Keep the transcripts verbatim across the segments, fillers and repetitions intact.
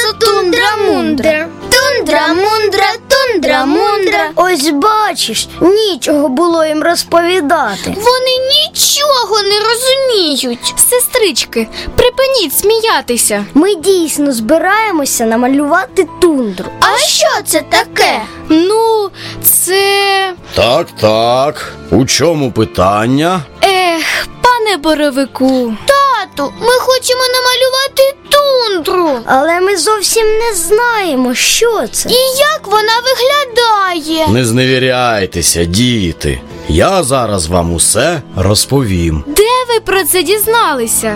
тундра-мундра. Тундра-мундра, тундра-мундра. Ось бачиш, нічого було їм розповідати. Вони нічого не розуміють. Сестрички, припиніть сміятися. Ми дійсно збираємося намалювати тундру. А що це таке? Ну, це... Так, так. У чому питання? Ех, пане Боровику. Тату, ми хочемо намалювати тундру. Але ми зовсім не знаємо, що це. І як вона виглядає? Не зневіряйтеся, діти. Я зараз вам усе розповім. Де ви про це дізналися?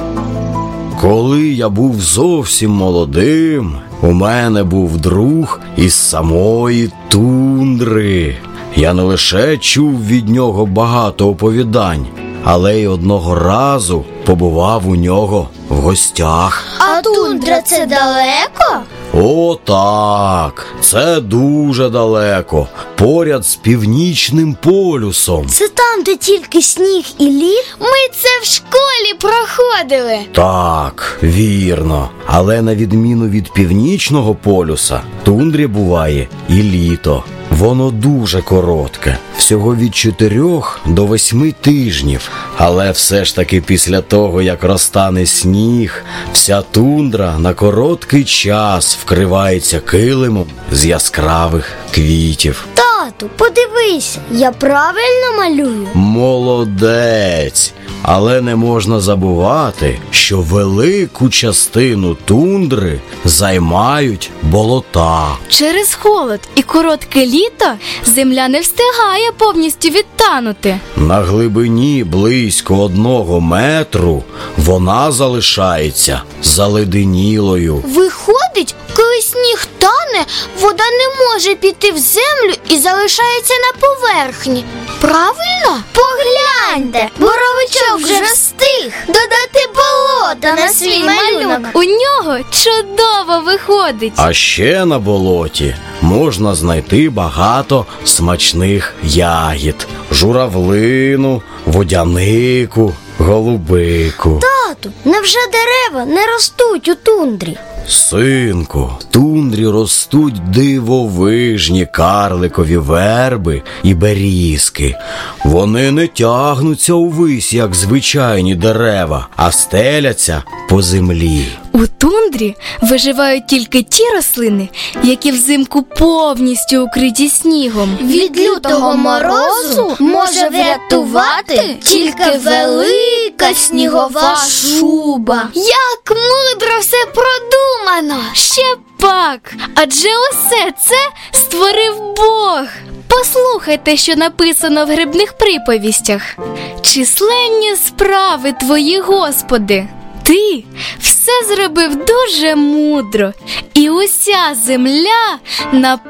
Коли я був зовсім молодим, у мене був друг із самої тундри. Я не лише чув від нього багато оповідань, але й одного разу побував у нього в гостях. А тундра це далеко? О, так, це дуже далеко, поряд з північним полюсом. Це там, де тільки сніг і лід? Ми це в школі проходили. Так, вірно. Але на відміну від північного полюса, тундрі буває і літо. Воно дуже коротке, всього від чотирьох до восьми тижнів. Але все ж таки після того, як розтане сніг, вся тундра на короткий час вкривається килимом з яскравих квітів. Тату, подивися, я правильно малюю? Молодець! Але не можна забувати, що велику частину тундри займають болота. Через холод і коротке літо земля не встигає повністю відтанути. На глибині близько одного метру вона залишається заледенілою. Виходить, коли сніг тане, вода не може піти в землю і залишається на поверхні. Правильно? Погляньте, Боровичок вже встиг додати болота на свій малюнок. У нього чудово виходить. А ще на болоті можна знайти багато смачних ягід: журавлину, водянику, голубику. Тату, невже дерева не ростуть у тундрі? Синку, в тундрі ростуть дивовижні карликові верби і берізки. Вони не тягнуться увись, як звичайні дерева, а стеляться по землі. У тундрі виживають тільки ті рослини, які взимку повністю укриті снігом. Від лютого морозу може врятувати тільки велика снігова шуба. Як мудро все продумано! Ще пак, адже усе це створив Бог. Послухайте, що написано в грибних приповістях. Численні справи твої, Господи. Ти все зробив дуже мудро, і уся земля наповнена